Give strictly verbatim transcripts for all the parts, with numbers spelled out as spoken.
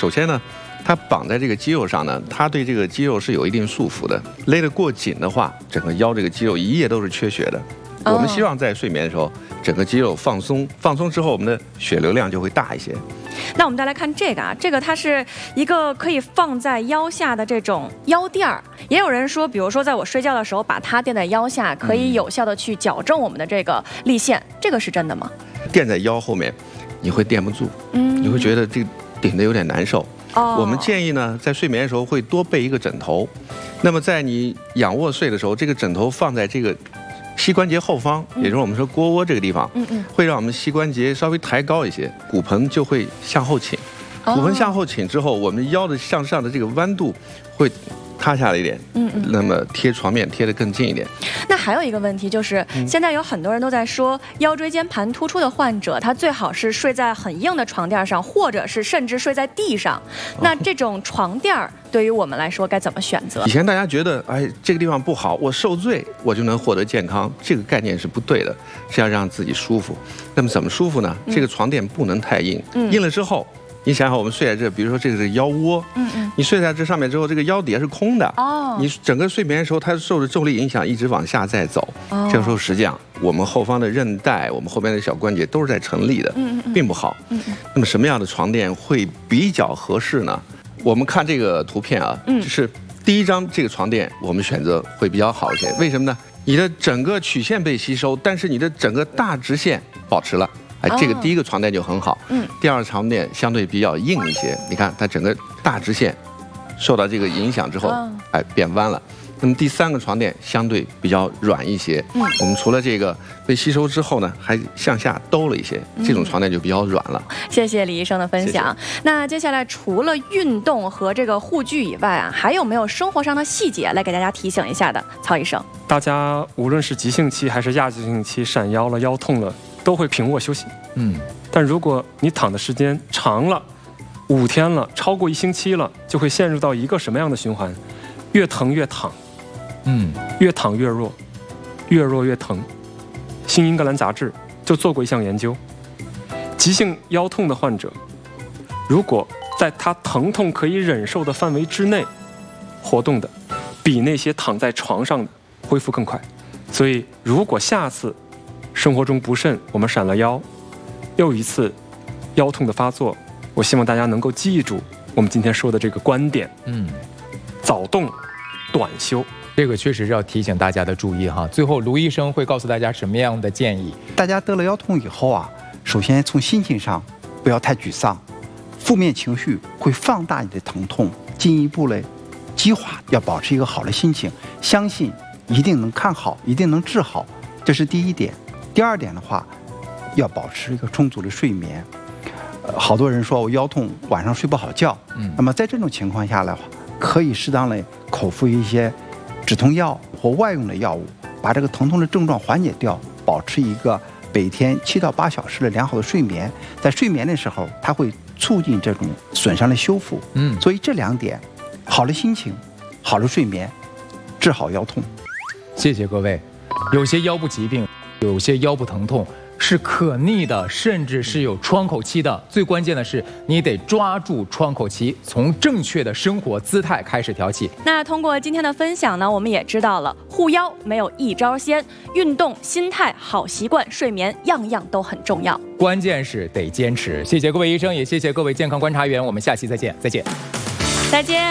首先呢，它绑在这个肌肉上呢，它对这个肌肉是有一定束缚的。勒得过紧的话，整个腰这个肌肉一夜都是缺血的。我们希望在睡眠的时候，整个肌肉放松，放松之后，我们的血流量就会大一些。 那我们再来看这个啊，这个它是一个可以放在腰下的这种腰垫儿。也有人说，比如说在我睡觉的时候把它垫在腰下，可以有效的去矫正我们的这个立线，这个是真的吗？ 垫在腰后面，你会垫不住，嗯，你会觉得这个顶得有点难受。哦，我们建议呢，在睡眠的时候会多备一个枕头。那么在你仰卧睡的时候，这个枕头放在这个膝关节后方，也就是我们说腘窝这个地方，嗯嗯，会让我们膝关节稍微抬高一些，骨盆就会向后倾。骨盆向后倾之后，我们腰的向上的这个弯度会塌下来一点，嗯嗯，那么贴床面贴得更近一点。 那还有一个问题就是，嗯、现在有很多人都在说，腰椎间盘突出的患者，他最好是睡在很硬的床垫上，或者是甚至睡在地上。那这种床垫对于我们来说该怎么选择？ 以前大家觉得，哎，这个地方不好，我受罪我就能获得健康，这个概念是不对的，是要让自己舒服。那么怎么舒服呢？嗯、这个床垫不能太硬，嗯、硬了之后。你想想，我们睡在这，比如说这个是腰窝，嗯嗯，你睡在这上面之后，这个腰底下是空的，哦，你整个睡眠的时候，它受着重力影响，一直往下再走，哦，这个时候实际上我们后方的韧带，我们后边的小关节都是在成立的，嗯嗯，并不好，嗯嗯。那么什么样的床垫会比较合适呢？我们看这个图片啊，嗯，就是第一张这个床垫，我们选择会比较好一些，为什么呢？你的整个曲线被吸收，但是你的整个大直线保持了。哎，这个第一个床垫就很好，嗯，第二个床垫相对比较硬一些，你看它整个大直线受到这个影响之后，哎变弯了。那么第三个床垫相对比较软一些，嗯，我们除了这个被吸收之后呢，还向下兜了一些，这种床垫就比较软了。 谢谢李医生的分享。谢谢。那接下来除了运动和这个护具以外啊，还有没有生活上的细节来给大家提醒一下的？曹医生， 大家无论是急性期还是亚急性期，闪腰了、腰痛了，都会平卧休息，嗯，但如果你躺的时间长了，五天了，超过一星期了，就会陷入到一个什么样的循环？越疼越躺，嗯，越躺越弱，越弱越疼。新英格兰杂志就做过一项研究，急性腰痛的患者，如果在他疼痛可以忍受的范围之内活动的，比那些躺在床上的恢复更快。所以，如果下次生活中不慎，我们闪了腰，又一次腰痛的发作，我希望大家能够记住我们今天说的这个观点，嗯，早动短休， 这个确实是要提醒大家的注意哈。最后，卢医生会告诉大家什么样的建议？ 大家得了腰痛以后啊，首先从心情上不要太沮丧，负面情绪会放大你的疼痛，进一步嘞激化，要保持一个好的心情，相信一定能看好，一定能治好，这是第一点。第二点的话，要保持一个充足的睡眠。呃，好多人说我腰痛，晚上睡不好觉。嗯，那么在这种情况下的话，可以适当的口服一些止痛药或外用的药物，把这个疼痛的症状缓解掉，保持一个每天七到八小时的良好的睡眠。在睡眠的时候，它会促进这种损伤的修复。嗯，所以这两点，好的心情，好的睡眠，治好腰痛。 谢谢各位。有些腰部疾病，有些腰部疼痛是可逆的，甚至是有窗口期的。最关键的是，你得抓住窗口期，从正确的生活姿态开始调起。 那通过今天的分享呢，我们也知道了护腰没有一招鲜，运动、心态、好习惯、睡眠，样样都很重要。 关键是得坚持。谢谢各位医生，也谢谢各位健康观察员。我们下期再见，再见， 再见。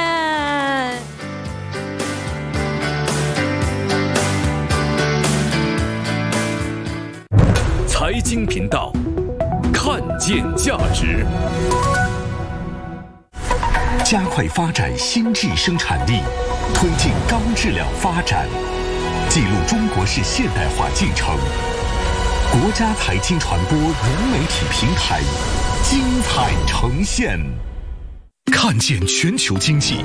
财经频道，看见价值，加快发展新质生产力，推进高质量发展，记录中国式现代化进程。国家财经传播融媒体平台精彩呈现，看见全球经济，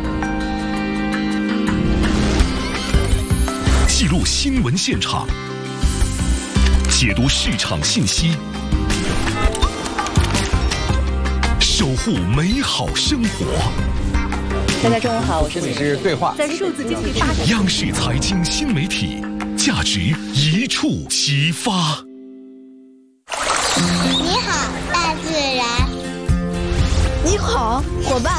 记录新闻现场。解读市场信息，守护美好生活。 大家中午好，我是这里是对话。 在数字经济发展， 央视财经新媒体，价值一触即发。 你好，大自然。 你好，伙伴。